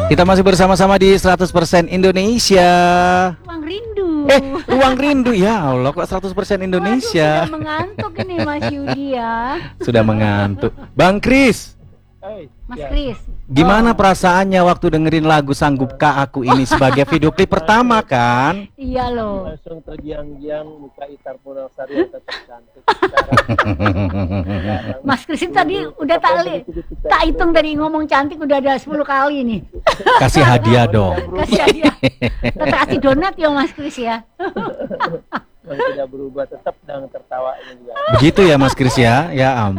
Kita masih bersama-sama di 100% Indonesia. Ruang rindu. Ruang rindu, ya Allah, kok 100% Indonesia. Waduh, sudah mengantuk ini Mas Yudi ya. Sudah mengantuk. Bang Kris, Mas Kris. gimana perasaannya waktu dengerin lagu Sanggupkah Aku ini sebagai video klip pertama kan? Iya loh. Langsung tergiang-giang muka Itar Punawsari yang tetap cantik. Mas Kris itu tadi udah tak hitung dari ngomong cantik udah ada 10 kali nih. Kasih hadiah dong. Kasih hadiah. Tetap kasih donat ya Mas Kris ya. Yang tidak berubah tetap dengan tertawa ini juga. Begitu ya Mas Kris ya? Ya